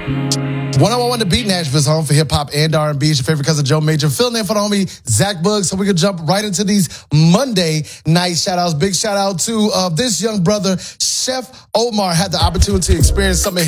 101 The Beat, Nashville's home for hip-hop and R&B. It's your favorite cousin, Joe Major. Filling in for the homie, Zach Buggs. So we can jump right into these Monday night shout-outs. Big shout-out to this young brother, Chef Omar. Had the opportunity to experience some of